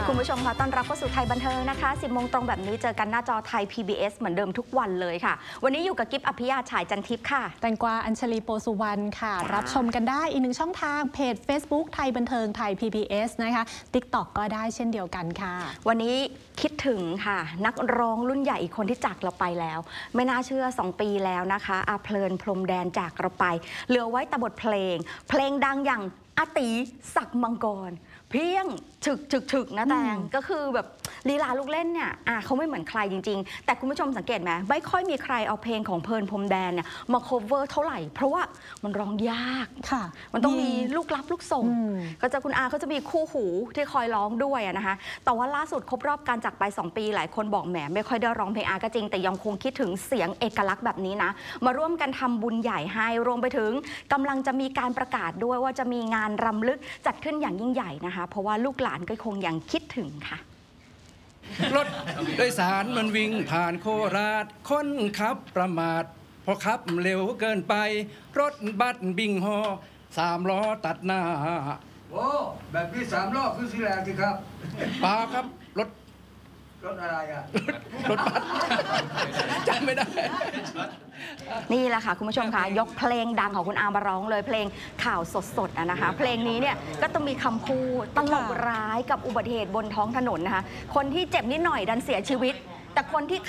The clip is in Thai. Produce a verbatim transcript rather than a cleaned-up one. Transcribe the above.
คุณผู้ชมคะต้อนรับเข้าสู่ไทยบันเทิงนะคะสิบโมงตรงแบบนี้เจอกันหน้าจอไทย พี บี เอส เหมือนเดิมทุกวันเลยค่ะวันนี้อยู่กับกิฟต์อภิญาฉายจันทิพย์ค่ะแตงกวาอัญชลีโปสุวรรณค่ะรับชมกันได้อีกหนึ่งช่องทางเพจ Facebook ไทยบันเทิงไทย พี บี เอส นะคะ TikTok ก็ได้เช่นเดียวกันค่ะวันนี้คิดถึงค่ะนักร้องรุ่นใหญ่อีกคนที่จากเราไปแล้วไม่น่าเชื่อสองปีแล้วนะคะอาเพลินพรมแดนจากเราไปเหลือไว้แต่บทเพลงเพลงดังอย่างอาตีศักดิ์มังกรเพียงฉึกฉึกฉึกนะแตงก็คือแบบลีลาลูกเล่นเนี่ยอ่ะเขาไม่เหมือนใครจริงๆแต่คุณผู้ชมสังเกตไหมไม่ค่อยมีใครเอาเพลงของเพลินพรมแดนเนี่ยมา cover เท่าไหร่เพราะว่ามันร้องยากค่ะมันต้องมีลูกรับลูกส่งก็จะคุณอาเขาจะมีคู่หูที่คอยร้องด้วยนะคะแต่ว่าล่าสุดครบรอบการจากไปสองปีหลายคนบอกแหมไม่ค่อยได้ร้องเพลงอาก็จริงแต่ยังคงคิดถึงเสียงเอกลักษณ์แบบนี้นะมาร่วมกันทำบุญใหญ่ให้รวมไปถึงกำลังจะมีการประกาศด้วยว่าจะมีงานรำลึกจัดขึ้นอย่างยิ่งใหญ่นะคะเพราะว่าลูกหลานก็คงยังคิดถึงค่ะรถโดยสารมันวิ่งผ่านโคราชคนขับประมาทเพราะขับเร็วเกินไปรถบัสบิ่งฮอสามล้อตัดหน้าโอ้แบบนี้สามล้อคือสิแรงสิครับเปล่าครับรถรถอะไรอ่ะรถบัสจำไม่ได้นี่แหละค่ะคุณผู้ชมคะยกเพลงดังของคุณอามาร้องเลยเพลงข่าวสดๆนะคะเพลงนี้เนี่ยก็ต้องมีคำพูดตลกร้ายกับอุบัติเหตุบนท้องถนนนะคะคนที่เจ็บนิดหน่อยดันเสียชีวิตแต่คนที่